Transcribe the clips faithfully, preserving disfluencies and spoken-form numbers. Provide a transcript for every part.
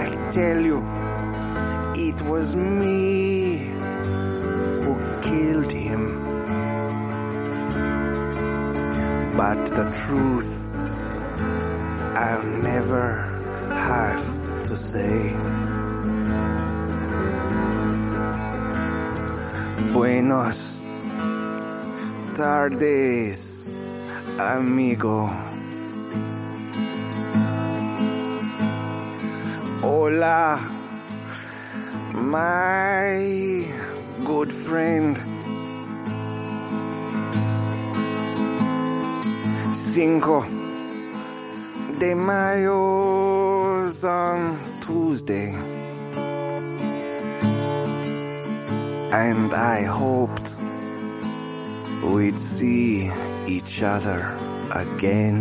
I tell you, it was me who killed him. But the truth I'll never have to say. Buenos tardes, amigo. Hola, my good friend. Cinco de Mayo's on Tuesday, and I hoped we'd see each other again.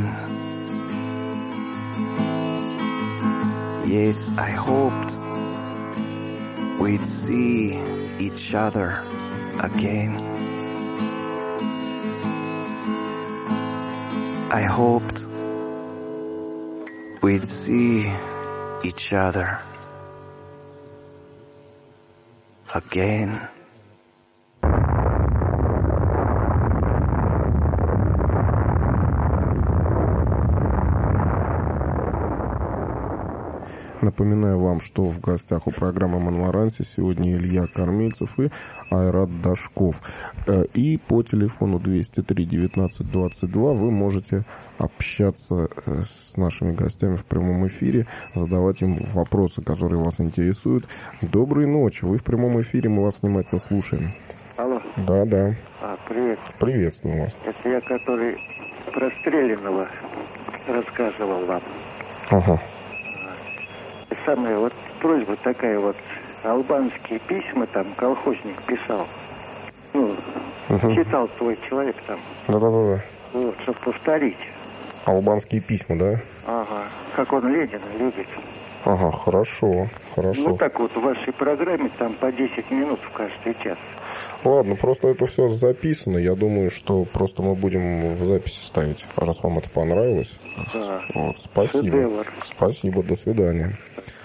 Yes, I hoped we'd see each other again. I hoped we'd see each other again. Напоминаю вам, что в гостях у программы «Монмаранси» сегодня Илья Кормильцев и Айрат Дашков. И по телефону двести три девятнадцать двадцать два вы можете общаться с нашими гостями в прямом эфире, задавать им вопросы, которые вас интересуют. Доброй ночи, вы в прямом эфире, мы вас внимательно слушаем. Алло. Да, да. А, привет. Приветствую вас. Это я, который про Стрелянного рассказывал вам. Ага. Самая вот просьба такая вот, албанские письма там колхозник писал. Ну, угу. Читал твой человек там. Да-да-да. Вот, чтобы повторить. Албанские письма, да? Ага, как он Ленина любит. Ага, хорошо, хорошо. Ну так вот в вашей программе там по десять минут в каждый час. Ладно, просто это все записано. Я думаю, что просто мы будем в записи ставить, раз вам это понравилось. Да. Вот, спасибо. Шедевр. Спасибо, до свидания.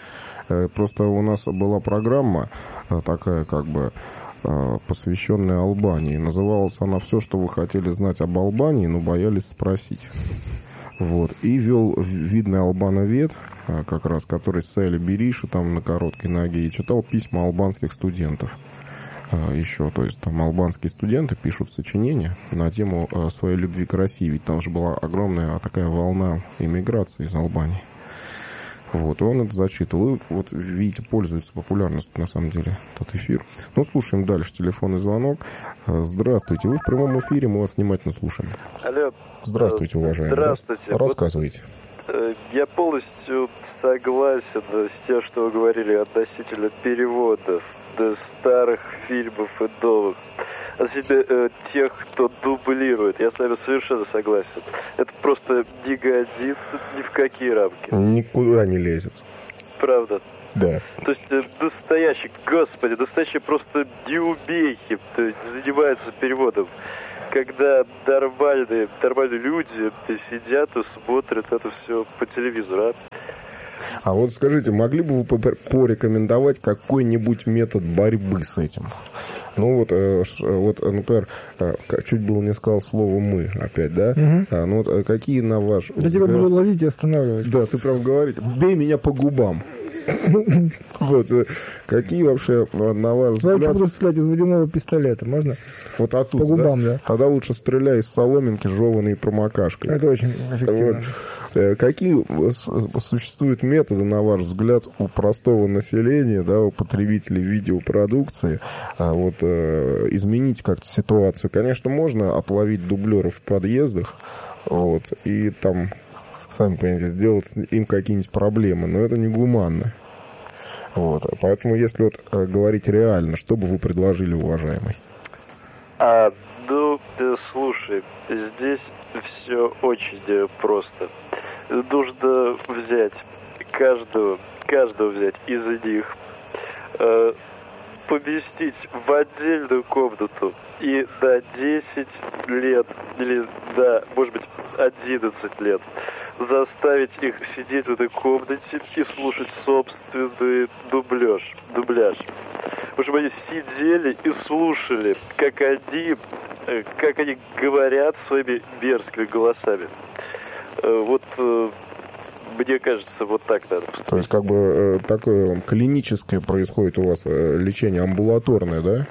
Просто у нас была программа такая, как бы, посвященная Албании. Называлась она «Все, что вы хотели знать об Албании, но боялись спросить». Вот. И вел видный албановед, как раз, который с Эли Бериша там на короткой ноге, и читал письма албанских студентов. Еще, то есть там албанские студенты пишут сочинения на тему своей любви к России, ведь там же была огромная такая волна иммиграции из Албании. Вот, и он это зачитывал. И вот, видите, пользуется популярностью, на самом деле, этот эфир. Ну, слушаем дальше телефонный звонок. Здравствуйте, вы в прямом эфире, мы вас внимательно слушаем. Алло. Здравствуйте, уважаемый. Здравствуйте. Рассказывайте. Вот, я полностью согласен с тем, что вы говорили относительно переводов до старых фильмов и новых. А себе э, тех, кто дублирует. Я с вами совершенно согласен. Это просто не годится ни в какие рамки. Никуда не лезет. Правда. Да. То есть э, настоящие, господи, настоящие просто неумехи, то есть занимаются переводом. Когда нормальные, нормальные люди сидят и смотрят это все по телевизору, а? А вот скажите, могли бы вы порекомендовать какой-нибудь метод борьбы с этим? Ну вот, э, вот, например, э, чуть было не сказал слово «мы» опять, да? Угу. А, ну вот какие на ваш Я тебя буду ловить и останавливать. Да, ты прям говоришь, бей меня по губам. Вот, какие вообще, на ваш взгляд... Я буду стрелять из водяного пистолета, можно? Вот оттуда, по губам, да? Тогда лучше стреляй из соломинки, жеванной промокашкой. Это очень эффективно. Какие существуют методы, на ваш взгляд, у простого населения, да, у потребителей видеопродукции, вот, изменить как-то ситуацию? Конечно, можно отловить дублеров в подъездах, вот, и там, сами понимаете, сделать им какие-нибудь проблемы, но это не гуманно. Вот, поэтому, если вот говорить реально, что бы вы предложили, уважаемый? А, ну, слушай, здесь все очень просто. Нужно взять каждого, каждого взять из них, э, поместить в отдельную комнату и на десять лет, или, да, может быть, одиннадцать лет заставить их сидеть в этой комнате и слушать собственный дубляж. дубляж. Чтобы они сидели и слушали, как они, как они говорят своими мерзкими голосами. Вот мне кажется, вот так надо поступить. То есть, как бы такое клиническое происходит у вас лечение амбулаторное, да?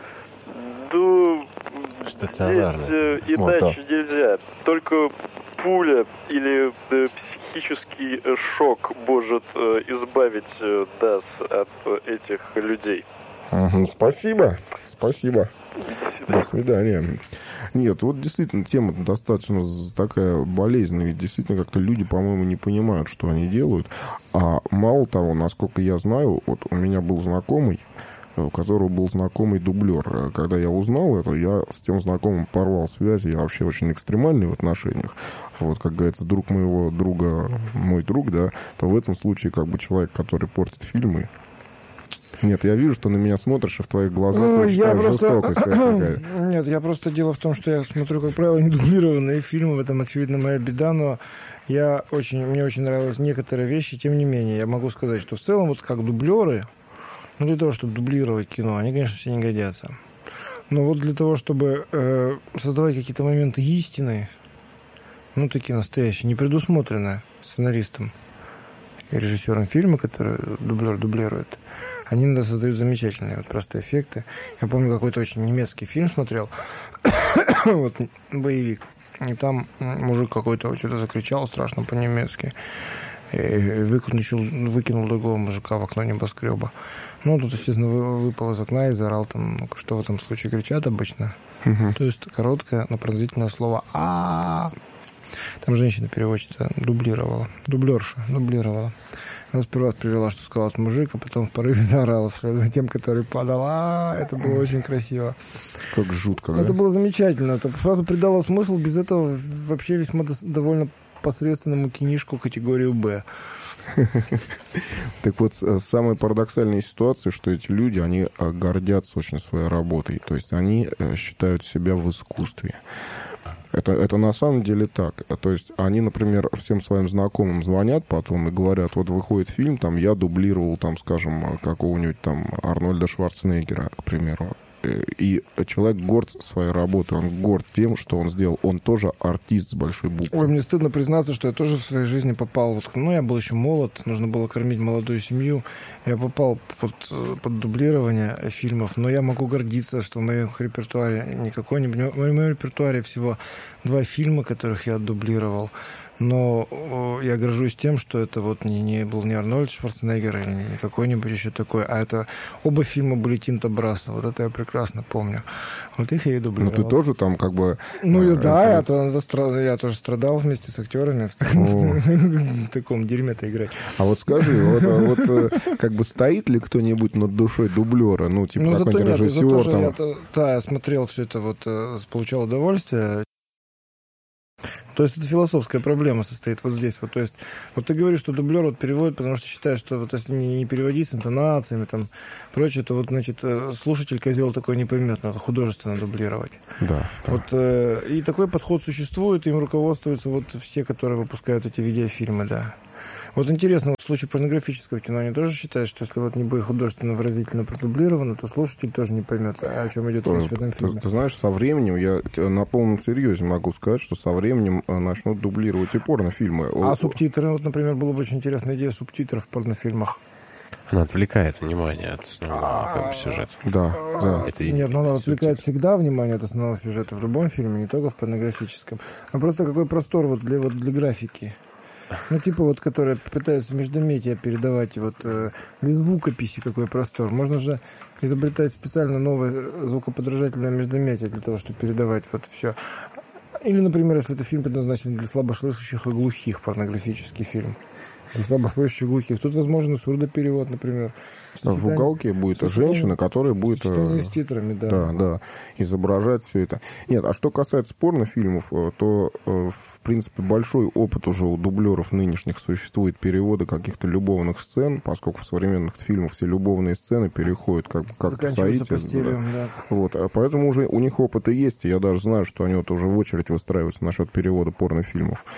Ну, стационарно. Здесь э, иначе вот, да. нельзя. Только пуля или э, психический шок может э, избавить э, нас от э, этих людей. Угу, спасибо. Спасибо. До свидания. Нет, вот действительно тема достаточно такая болезненная. Ведь действительно как-то люди, по-моему, не понимают, что они делают. А мало того, насколько я знаю, вот у меня был знакомый, у которого был знакомый дублер. Когда я узнал это, я с тем знакомым порвал связи. Я вообще очень экстремальный в отношениях. Вот, как говорится, друг моего друга, мой друг, да, то в этом случае как бы человек, который портит фильмы. Нет, я вижу, что на меня смотришь, и в твоих глазах ну, я просто... жестокость. Нет, я просто дело в том, что я смотрю, как правило, недублированные фильмы. В этом, очевидно, моя беда, но я очень, мне очень нравились некоторые вещи. Тем не менее, я могу сказать, что в целом, вот как дублеры, ну, для того, чтобы дублировать кино, они, конечно, все не годятся. Но вот для того, чтобы э, создавать какие-то моменты истины, ну, такие настоящие, не предусмотренные сценаристом и режиссером фильма, который дублер дублирует, они иногда создают замечательные вот просто эффекты. Я помню, какой-то очень немецкий фильм смотрел, вот, боевик, и там мужик какой-то что-то закричал страшно по-немецки, и выкинул, выкинул другого мужика в окно небоскреба. Ну, тут, естественно, выпал из окна и заорал там, что в этом случае кричат обычно. Uh-huh. То есть короткое, но пронзительное слово а Там женщина-переводчица дублировала, дублерша дублировала. Она сперва привела, что сказал мужик, а потом в порыве заорала вслед за тем, который падал. А, это было очень красиво. Как жутко, да? Это было замечательно. Это сразу придало смысл, без этого вообще весьма довольно посредственному кинишку категорию «Б». Так вот, самая парадоксальная ситуация, что эти люди, они гордятся очень своей работой. То есть они считают себя в искусстве. Это, это на самом деле так. То есть они, например, всем своим знакомым звонят потом и говорят, вот выходит фильм, там я дублировал, там, скажем, какого-нибудь там Арнольда Шварценеггера, к примеру. И человек горд своей работой, он горд тем, что он сделал. Он тоже артист с большой буквы. Ой, мне стыдно признаться, что я тоже в своей жизни попал. Вот, ну, я был еще молод, нужно было кормить молодую семью. Я попал под, под дублирование фильмов, но я могу гордиться, что в моем репертуаре не какой-нибудь... В моем репертуаре всего два фильма, которых я дублировал. Но я горжусь тем, что это вот не, не был не Арнольд Шварценеггер или не какой-нибудь еще такой, а это оба фильма были Тинто Брасса. Вот это я прекрасно помню. Вот их я и дублировал. Ну ты тоже там как бы... Ну э, да, я, то, я тоже страдал вместе с актерами в таком дерьме-то играть. А вот скажи, вот как бы стоит ли кто-нибудь над душой дублера? Ну типа какой-нибудь режиссер? Да, я смотрел все это, вот получал удовольствие. То есть это философская проблема состоит вот здесь. Вот, то есть, вот ты говоришь, что дублер вот переводит, потому что считаешь, что вот если не, не переводить с интонациями, там, прочее, то вот, значит, слушатель козел такой не поймет, надо художественно дублировать. Да. Вот, э, и такой подход существует, им руководствуются вот все, которые выпускают эти видеофильмы, да. Вот интересно, в случае порнографического кино они тоже считают, что если вот не будет художественно выразительно продублировано, то слушатель тоже не поймет, о чем идет речь в этом фильме. Ты, ты знаешь, со временем, я на полном серьезе могу сказать, что со временем начнут дублировать и порнофильмы. А субтитры, вот, например, была бы очень интересная идея субтитров в порнофильмах. Она отвлекает внимание от основного как бы, сюжета. Да, да. Это Нет, но она отвлекает всегда внимание от основного сюжета в любом фильме, не только в порнографическом. Но просто какой простор вот для, вот, для графики. Ну, типа вот, которые пытаются междометия передавать, вот э, для звукописи какой простор. Можно же изобретать специально новое звукоподражательное междометие для того, чтобы передавать вот все. Или, например, если это фильм предназначен для слабослышащих и глухих, порнографический фильм. Для слабослышащих и глухих. Тут возможен сурдоперевод, например. В уголке будет женщина, которая будет с титрами, да. Да, да, изображать все это. Нет, а что касается порнофильмов, то, в принципе, большой опыт уже у дублеров нынешних существует перевода каких-то любовных сцен, поскольку в современных фильмах все любовные сцены переходят как, как в Саите. Да. Да. Вот, поэтому уже у них опыт и есть, и я даже знаю, что они вот уже в очередь выстраиваются насчет перевода порнофильмов.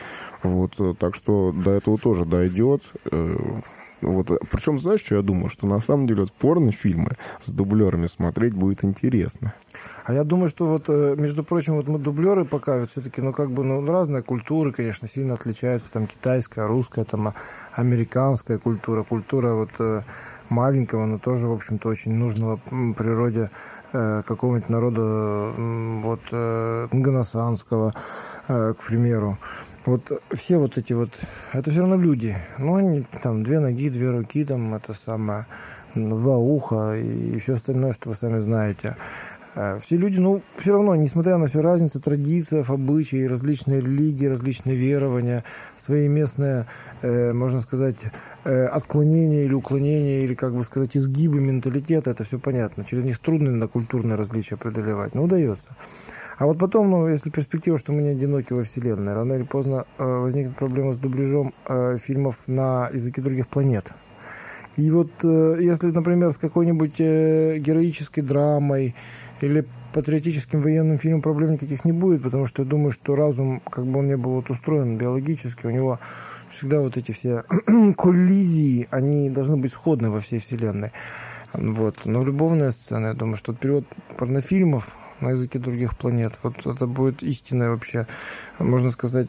Вот, так что до этого тоже дойдет. Вот. Причем, знаешь, что я думаю? Что на самом деле вот порнофильмы с дублерами смотреть будет интересно. А я думаю, что вот, между прочим, вот мы дублеры пока вот все-таки, ну, как бы, ну, разные культуры, конечно, сильно отличаются. Там китайская, русская, там американская культура, культура вот маленького, но тоже, в общем-то, очень нужного природе какого-нибудь народа, вот, нгоносанского, к примеру. Вот все вот эти вот, это все равно люди. Ну, они там две ноги, две руки, там это самое, два уха и все остальное, что вы сами знаете. Все люди, ну, все равно, несмотря на всю разницу традиций, обычаи, различные религии, различные верования, свои местные, э, можно сказать, э, отклонения или уклонения, или, как бы сказать, изгибы менталитета, это все понятно. Через них трудно иногда культурные различия преодолевать, но удается. А вот потом, ну, если перспектива, что мы не одиноки во Вселенной, рано или поздно э, возникнет проблема с дубляжом э, фильмов на языке других планет. И вот э, если, например, с какой-нибудь э, героической драмой или патриотическим военным фильмом проблем никаких не будет, потому что я думаю, что разум, как бы он ни был вот устроен биологически, у него всегда вот эти все коллизии, они должны быть сходны во всей Вселенной. Вот. Но любовная сцена, я думаю, что перевод порнофильмов на языке других планет, вот это будет истинная вообще, можно сказать,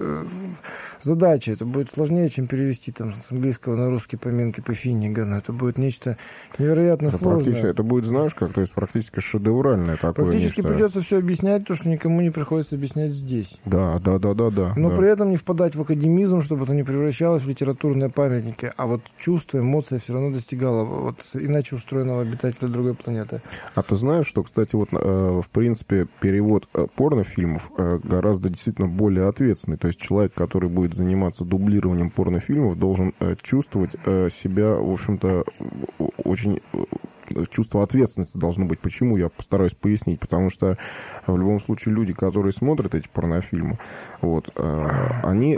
задача. Это будет сложнее, чем перевести там с английского на русский поминки по Финнигану. Это будет нечто невероятно это сложное. Это будет, знаешь, как, то есть практически шедевральное такое. Практически нечто. Придется все объяснять, то, что никому не приходится объяснять здесь. Да, да, да, да, да. Но да. при этом не впадать в академизм, чтобы это не превращалось в литературные памятники. А вот чувство, эмоция все равно достигало вот иначе устроенного обитателя другой планеты. А ты знаешь, что, кстати, вот в принципе перевод порнофильмов гораздо действительно более ответственный. То есть человек, который будет заниматься дублированием порнофильмов, должен чувствовать себя, в общем-то, очень... Чувство ответственности должно быть. Почему? Я постараюсь пояснить. Потому что в любом случае люди, которые смотрят эти порнофильмы, вот, они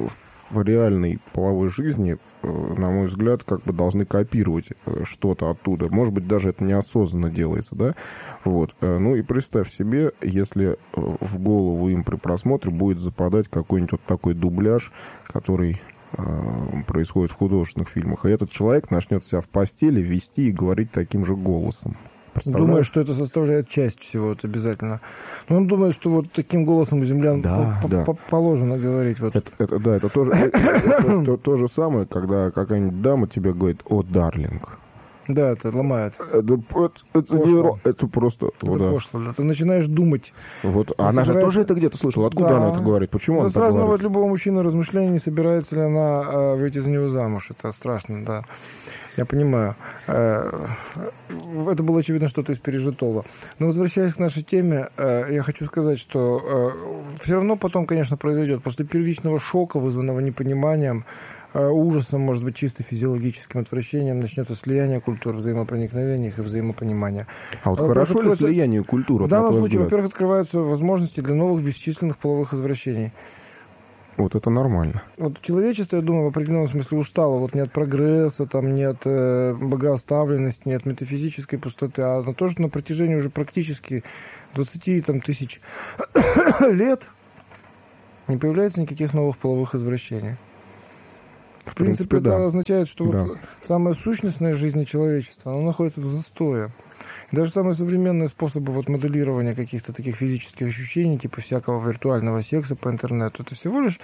в реальной половой жизни, на мой взгляд, как бы должны копировать что-то оттуда. Может быть, даже это неосознанно делается, да? Вот. Ну и представь себе, если в голову им при просмотре будет западать какой-нибудь вот такой дубляж, который происходит в художественных фильмах. И этот человек начнет себя в постели вести и говорить таким же голосом. Думаю, что это составляет часть всего, это обязательно. Но он думает, что вот таким голосом у землян да, да. положено говорить. Вот. Это, это, да, это тоже это, это, то, то же самое, когда какая-нибудь дама тебе говорит «О, дарлинг». Да, это ломает. Это, это, это, не, это просто... Это вот, да. пошло. Да. Ты начинаешь думать. Вот. А она собирается... же тоже это где-то слышала. Откуда да. она это говорит? Почему да она сразу так говорит? Любого мужчины размышления, не собирается ли она э, выйти за него замуж. Это страшно, да. Я понимаю. Э, это было, очевидно, что-то из пережитого. Но возвращаясь к нашей теме, э, я хочу сказать, что э, все равно потом, конечно, произойдет. После первичного шока, вызванного непониманием, ужасом, может быть, чисто физиологическим отвращением, начнется слияние культур, взаимопроникновения их и взаимопонимания. А вот хорошо ли откроется... слияние культур? В данном случае, во-первых, открываются возможности для новых бесчисленных половых извращений. Вот это нормально. Вот человечество, я думаю, в определенном смысле устало вот не от прогресса, там, не от э, богооставленности, не от метафизической пустоты, а на то, что на протяжении уже практически двадцати там, тысяч лет не появляется никаких новых половых извращений. В принципе, это да. означает, что да. вот самая сущностная жизнь человечества, она находится в застое. И даже самые современные способы вот моделирования каких-то таких физических ощущений, типа всякого виртуального секса по интернету, это всего лишь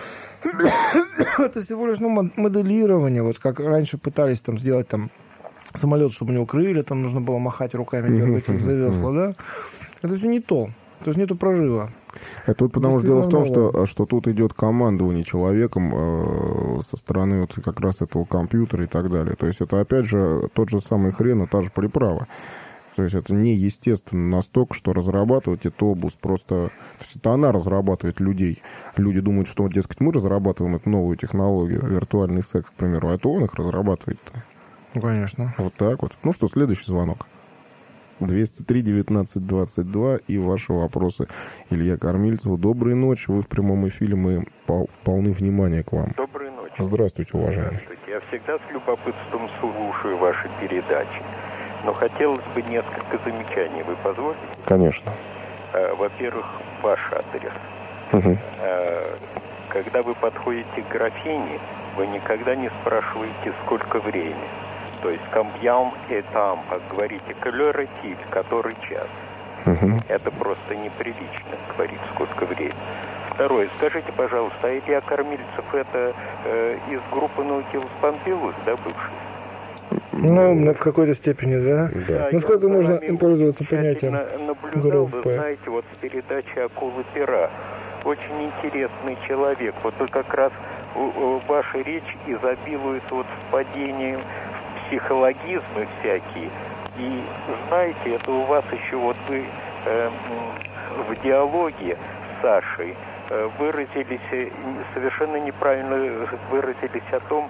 это всего лишь ну, моделирование, вот как раньше пытались там сделать там самолет, чтобы у него крылья, там нужно было махать руками, дергать их за весла, да? Это все не то. То есть нету прорыва. Это вот потому что дело в том, что, что тут идет командование человеком э, со стороны вот как раз этого компьютера и так далее. То есть это опять же тот же самый хрен и та же приправа. То есть это неестественно настолько, что разрабатывать эту область просто... То есть это она разрабатывает людей. Люди думают, что, дескать, мы разрабатываем эту новую технологию, виртуальный секс, к примеру, а это он их разрабатывает-то. Ну, конечно. Вот так вот. Ну что, следующий звонок. двести три девятнадцать двадцать два и ваши вопросы. Илья Кормильцев. Доброй ночи. Вы в прямом эфире. Мы пол, полны внимания к вам. Доброй ночи. Здравствуйте, уважаемый. Здравствуйте. Я всегда с любопытством слушаю ваши передачи. Но хотелось бы несколько замечаний. Вы позволите? Конечно. Во-первых, ваш адрес. Угу. Когда вы подходите к графине, вы никогда не спрашиваете, сколько времени. То есть «combien est temps», говорите «quelle est-il», который час. Угу. Это просто неприлично говорить, сколько времени. Второе. Скажите, пожалуйста, а Илья Кормильцев это э, из группы Наутилус Помпилиус, да, бывший? Ну, в какой-то степени, да. Да. Насколько можно им пользоваться понятием наблюдал, группы? вы знаете, вот с передачи «Акулы пера». Очень интересный человек. Вот как раз ваша речь изобилует вот впадением в психологизмы всякие. И знаете, это у вас еще вот вы э, в диалоге с Сашей э, выразились, совершенно неправильно выразились о том,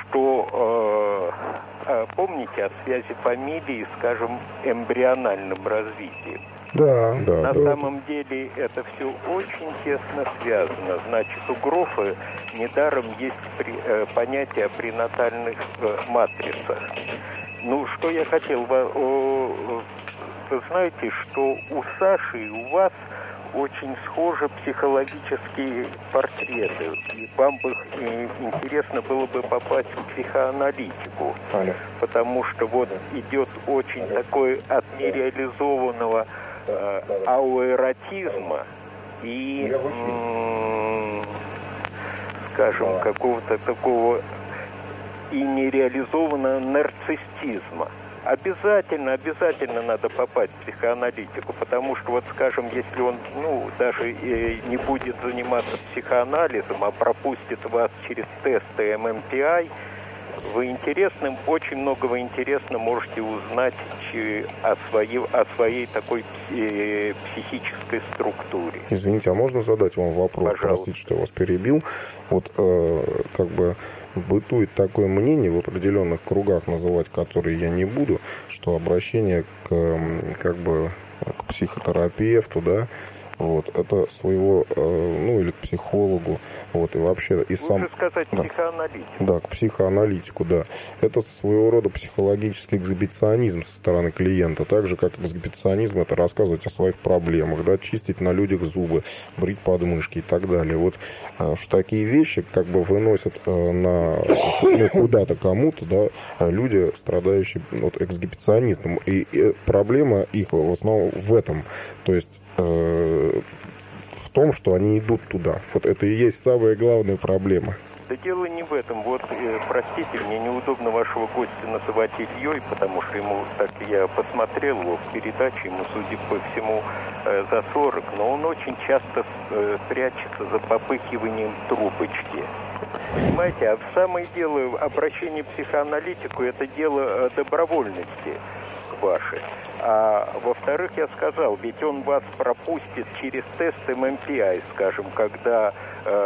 что э, э, помните о связи фамилии, скажем, эмбриональном развитии. Да, да. На да. самом деле это все очень тесно связано. Значит, у Грофа недаром есть при, э, понятие о пренатальных э, матрицах. Ну, что я хотел... Вы знаете, что у Саши и у вас очень схожи психологические портреты. И вам бы э, интересно было бы попасть в психоаналитику. Аля. Потому что вот идет очень такой от нереализованного э, ауэротизма и, м- скажем, какого-то такого и нереализованного нарциссизма. Обязательно, обязательно надо попасть в психоаналитику, потому что, вот, скажем, если он, ну, даже э, не будет заниматься психоанализом, а пропустит вас через тесты эм эм ти ай, вы интересным, очень многого интересно можете узнать че, о, своей, о своей такой э, психической структуре. Извините, а можно задать вам вопрос? Пожалуйста. Простите, что я вас перебил. Вот э, как бы бытует такое мнение в определенных кругах, называть которые я не буду, что обращение к, как бы, к психотерапевту, да, вот, это своего, э, ну, или к психологу, вот, и вообще, и сам... Лучше сказать да. психоаналитик. Да, к психоаналитику, да. Это своего рода психологический эксгибиционизм со стороны клиента, так же, как эксгибиционизм, это рассказывать о своих проблемах, да, чистить на людях зубы, брить подмышки и так далее. Вот, что такие вещи как бы выносят на, ну, куда-то кому-то, да, люди, страдающие вот, эксгибиционизмом. И, и проблема их в основном в этом. То есть в том, что они идут туда. Вот это и есть самая главная проблема. Да дело не в этом. Вот, э, простите, мне неудобно вашего гостя называть Ильей, потому что ему, так я посмотрел его в передаче, ему, судя по всему, э, за сорок, но он очень часто э, прячется за попыхиванием трубочки. Понимаете, а в самое дело обращение к психоаналитику – это дело э, добровольности вашей. А во-вторых, я сказал, ведь он вас пропустит через тест эм эм ти ай, скажем, когда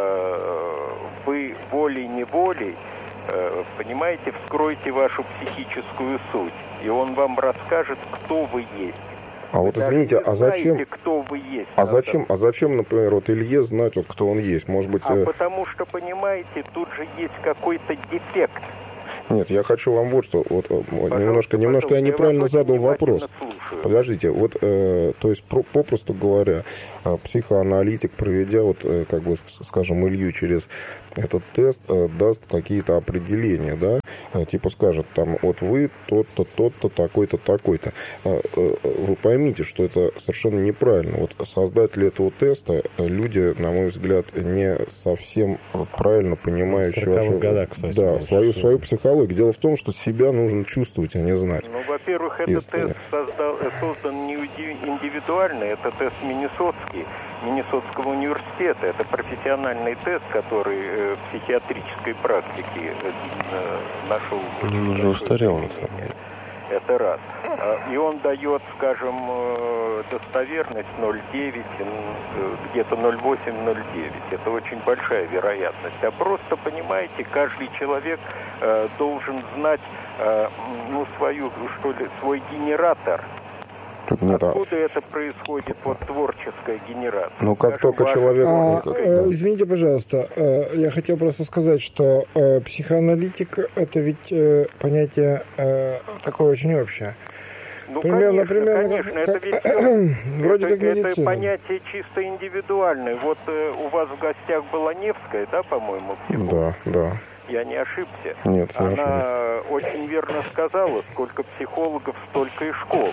э, вы волей-неволей, э, понимаете, вскроете вашу психическую суть, и он вам расскажет, кто вы есть. А вот Даже извините, не а зачем, знаете, кто вы есть. а зачем, а зачем, например, вот Илье знать, вот кто он есть? Может быть, А э... потому что, понимаете, тут же есть какой-то дефект. Нет, я хочу вам вот что, вот Пожалуйста, немножко, немножко я неправильно я задал вопрос. Слушаю. Подождите, вот, э, то есть, про, попросту говоря, психоаналитик, проведя, вот, э, как бы, скажем, Илью через этот тест, э, даст какие-то определения, да, э, типа скажет, там, вот вы тот-то, тот-то, такой-то, такой-то. Э, э, вы поймите, что это совершенно неправильно. Вот создатели этого теста, люди, на мой взгляд, не совсем правильно понимающие вообще, годах, кстати, да, свою, свою психологию. Дело в том, что себя нужно чувствовать, а не знать. Ну, во-первых, этот тест создал, создан не индивидуально, это тест Миннесотский, Миннесотского университета. Это профессиональный тест, который э, в психиатрической практике э, нашел... Он уже устарел, на самом деле. Это раз. И он дает, скажем, достоверность ноль целых девять десятых, где-то ноль целых восемь - ноль целых девять десятых. Это очень большая вероятность. А просто, понимаете, каждый человек э, должен знать э, ну, свою, что ли, свой генератор. Нет, Откуда а... это происходит, вот творческая генерация? Ну, как Скажем, только ваш... человек... А, как, э, да. Извините, пожалуйста, э, я хотел просто сказать, что э, психоаналитик – это ведь э, понятие э, такое очень общее. Ну, примерно, конечно, примерно, конечно, как, это как, ведь все, вроде это, как медицина. это понятие чисто индивидуальное. Вот э, у вас в гостях была Невская, да, по-моему, психолог? Да, да. Я не ошибся. Нет, не Она ошибся. очень верно сказала, сколько психологов, столько и школ.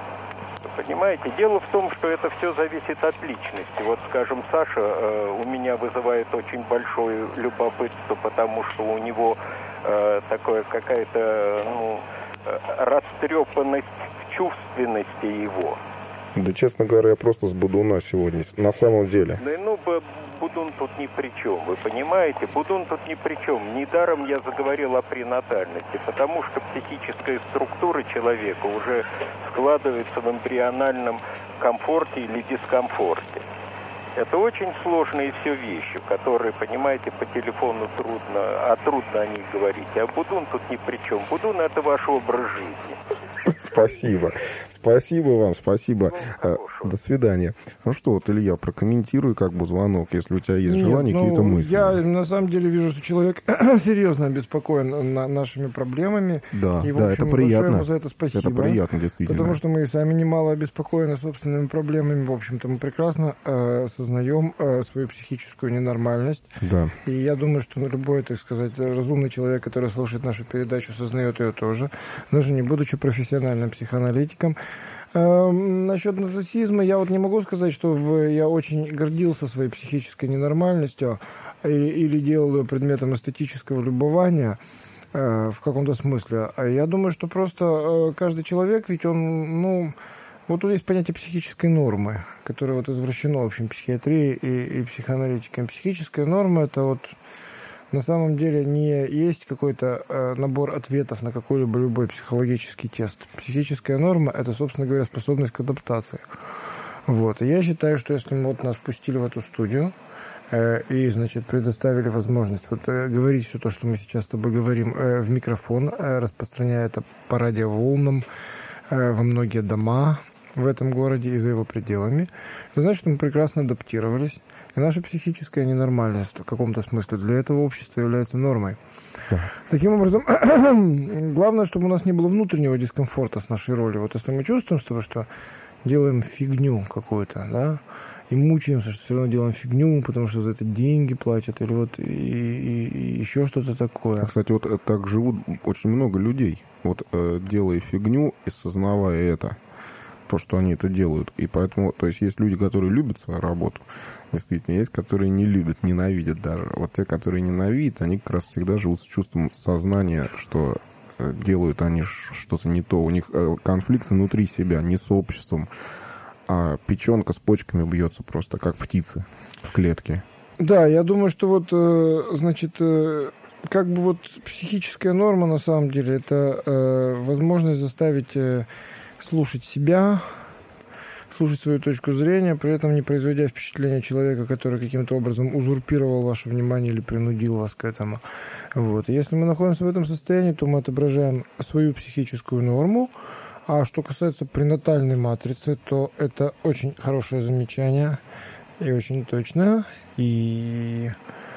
Понимаете, дело в том, что это все зависит от личности. Вот, скажем, Саша э, у меня вызывает очень большое любопытство, потому что у него э, такое какая-то, ну, растрепанность в чувственности его. Да, честно говоря, я просто с Будуна сегодня, на самом деле. Ну, ну, Б- Будун тут ни при чем, вы понимаете? Будун тут ни при чем. Недаром я заговорил о пренатальности, потому что психическая структура человека уже складывается в эмбриональном комфорте или дискомфорте. Это очень сложные все вещи, которые, понимаете, по телефону трудно, а трудно о них говорить. А Будун тут ни при чем. Будун — это ваш образ жизни. Спасибо. Спасибо вам, спасибо. До свидания. Ну что, вот, Илья, прокомментируй как бы звонок, если у тебя есть Нет, желание, ну, какие-то мысли. Я на самом деле вижу, что человек серьезно обеспокоен на нашими проблемами. Да, и, в да, общем, это приятно. большое ему за это спасибо. Это приятно, действительно. Потому что мы сами немало обеспокоены собственными проблемами. В общем-то, мы прекрасно э, осознаем э, свою психическую ненормальность. Да. И я думаю, что любой, так сказать, разумный человек, который слушает нашу передачу, сознает ее тоже, даже не будучи профессиональным психоаналитиком. Э, насчет нарциссизма я вот не могу сказать, что я очень гордился своей психической ненормальностью или, или делал ее предметом эстетического любования э, в каком-то смысле. А я думаю, что просто э, каждый человек, ведь он, ну, вот тут есть понятие психической нормы, которое вот извращено, в общем, психиатрией и, и психоаналитиками. Психическая норма — это вот на самом деле не есть какой-то э, набор ответов на какой-либо любой психологический тест. Психическая норма — это, собственно говоря, способность к адаптации. Вот. И я считаю, что если мы вот нас пустили в эту студию э, и, значит, предоставили возможность вот, э, говорить все то, что мы сейчас с тобой говорим, э, в микрофон, э, распространяя это по радиоволнам э, во многие дома в этом городе и за его пределами, это значит, что мы прекрасно адаптировались. И наша психическая ненормальность в каком-то смысле для этого общества является нормой. Да. Таким образом, главное, чтобы у нас не было внутреннего дискомфорта с нашей ролью. Вот если мы чувствуем с тобой, что делаем фигню какую-то, да, и мучаемся, что все равно делаем фигню, потому что за это деньги платят, или вот и, и, и еще что-то такое. Кстати, вот так живут очень много людей, вот э, делая фигню и сознавая это, то, что они это делают. И поэтому, то есть, есть люди, которые любят свою работу, действительно, есть, которые не любят, ненавидят даже. Вот те, которые ненавидят, они как раз всегда живут с чувством сознания, что делают они что-то не то. У них конфликт внутри себя, не с обществом, а печенка с почками бьется просто, как птицы в клетке. Да, я думаю, что вот, значит, как бы вот психическая норма, на самом деле, это возможность заставить слушать себя, слушать свою точку зрения, при этом не производя впечатления человека, который каким-то образом узурпировал ваше внимание или принудил вас к этому. Вот. И если мы находимся в этом состоянии, то мы отображаем свою психическую норму. А что касается пренатальной матрицы, то это очень хорошее замечание и очень точное. И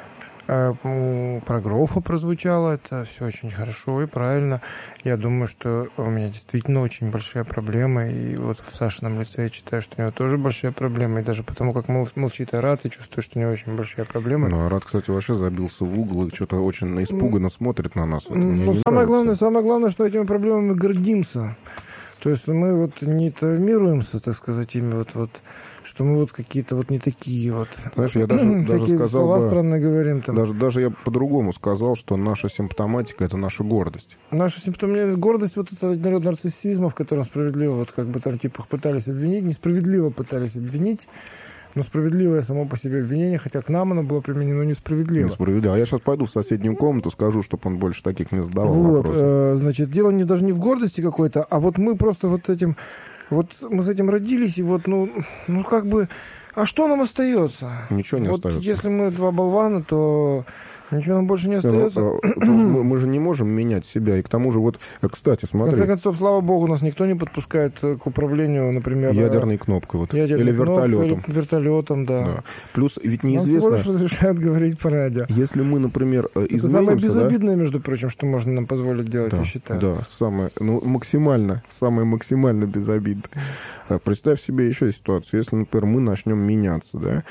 э, про Грофа прозвучало, это все очень хорошо и правильно. Я думаю, что у меня действительно очень большая проблема, и вот в Сашином лице я считаю, что у него тоже большая проблема, и даже потому, как мол, молчит Арат, я чувствую, что у него очень большая проблема. Ну, Арат, кстати, вообще забился в угол и что-то очень испуганно ну, смотрит на нас. Это ну, самое главное, самое главное, что этими проблемами мы гордимся. То есть мы вот не травмируемся, так сказать, ими вот, вот, что мы вот какие-то вот не такие вот. Знаешь, я даже, даже сказал слова бы, странные говорим там. Даже, даже я по-другому сказал, что наша симптоматика — это наша гордость. Наша симптоматика, гордость, вот это народ нарциссизма, в котором справедливо, вот как бы там типа пытались обвинить, несправедливо пытались обвинить, но справедливое само по себе обвинение, хотя к нам оно было применено несправедливо. Несправедливо. А я сейчас пойду в соседнюю комнату, скажу, чтобы он больше таких не задавал вот, вопросов. Э, значит, дело не, даже не в гордости какой-то, а вот мы просто вот этим, вот мы с этим родились, и вот, ну, ну как бы, а что нам остается? Ничего не вот остается. Если мы два болвана, то Ничего нам больше не остается. Ну, мы, мы же не можем менять себя. И к тому же, вот, кстати, смотри. В конце концов, слава богу, нас никто не подпускает к управлению, например... Ядерной кнопкой. Вот. Ядерной или вертолетом. Кнопкой, или вертолетом, да. да. Плюс ведь неизвестно... Нам всего лишь разрешают говорить по радио. Если мы, например, изменимся... Это самое безобидное, да? между прочим, что можно нам позволить делать, да, я считаю. Да, самое, ну, максимально, самое максимально безобидное. Представь себе еще ситуацию. Если, например, мы начнем меняться, да,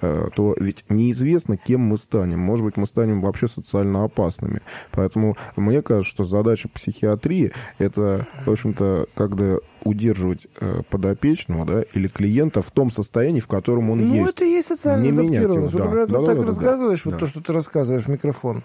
то ведь неизвестно, кем мы станем. Может быть, мы станем вообще социально опасными. Поэтому мне кажется, что задача психиатрии — это, в общем-то, когда удерживать подопечного, да, или клиента в том состоянии, в котором он ну, есть. Ну, это и есть социальная адаптированность. Вот, да, например, да, ты да, так да, рассказываешь, да, вот да. то, что ты рассказываешь в микрофон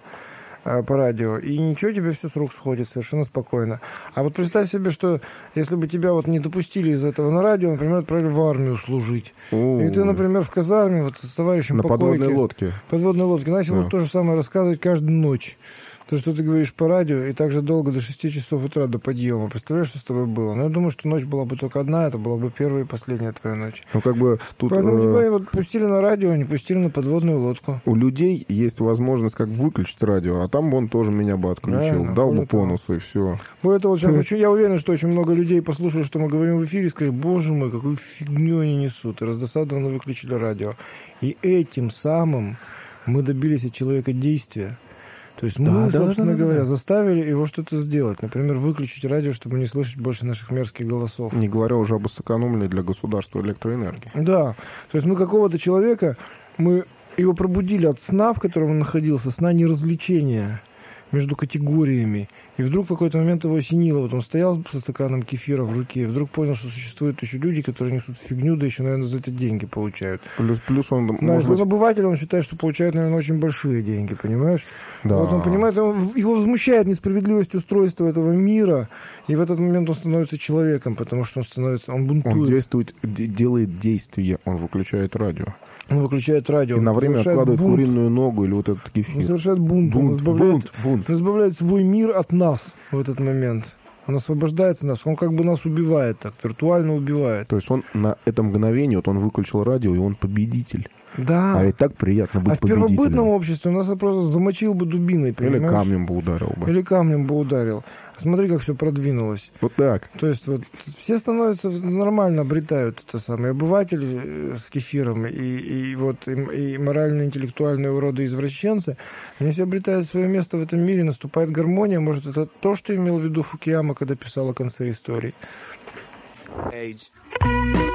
по радио, и ничего, тебе все с рук сходит совершенно спокойно. А вот представь себе, что если бы тебя вот не допустили из этого на радио, например, отправили в армию служить, О-о-о. и ты, например, в казарме вот с товарищем на по подводной койке, лодке, подводной лодке, начал да. вот то же самое рассказывать каждую ночь. То, что ты говоришь по радио, и так же долго, до шести часов утра, до подъема. Представляешь, что с тобой было? Ну, я думаю, что ночь была бы только одна, это была бы первая и последняя твоя ночь. Ну, как бы тут... Поэтому э... тебя вот пустили на радио, а не пустили на подводную лодку. У людей есть возможность как выключить радио, а там он тоже меня бы отключил. Правильно, дал бы по носу, и все. Более того, сейчас очень, я уверен, что очень много людей послушали, что мы говорим в эфире, и сказали, боже мой, какую фигню они несут. И раздосадованно выключили радио. И этим самым мы добились от человека действия. То есть мы, да, собственно да, да, говоря, да, да. заставили его что-то сделать. Например, выключить радио, чтобы не слышать больше наших мерзких голосов. Не говоря уже об сэкономленной для государства электроэнергии. Да. То есть мы какого-то человека, мы его пробудили от сна, в котором он находился, сна неразвлечения между категориями. И вдруг в какой-то момент его осенило. Вот он стоял со стаканом кефира в руке, и вдруг понял, что существуют еще люди, которые несут фигню, да еще, наверное, за это деньги получают. Плюс, плюс он... Да, может быть... он обыватель, он считает, что получает, наверное, очень большие деньги, понимаешь? Да. Вот он понимает, он, его возмущает несправедливость устройства этого мира, и в этот момент он становится человеком, потому что он становится, он бунтует. Он действует, делает действие, он выключает радио. Он выключает радио. И на время откладывает бунт. Куриную ногу или вот этот кефир. Он совершает бунт. Бунт, он избавляет, бунт, бунт. Он избавляет свой мир от нас в этот момент. Он освобождается от нас. Он как бы нас убивает так, виртуально убивает. То есть он на это мгновение, вот он выключил радио, и он победитель. Да. А ведь так приятно быть а победителем. А в первобытном обществе нас просто замочил бы дубиной, понимаешь? Или камнем бы ударил бы. Или камнем бы ударил. Смотри, как все продвинулось. Вот так. То есть вот все становятся, нормально обретают это самое. Обыватель с кефиром и, и вот и, и морально-интеллектуальные уроды-извращенцы, они все обретают свое место в этом мире, наступает гармония. Может, это то, что имел в виду Фукияма, когда писал о конце истории. Age.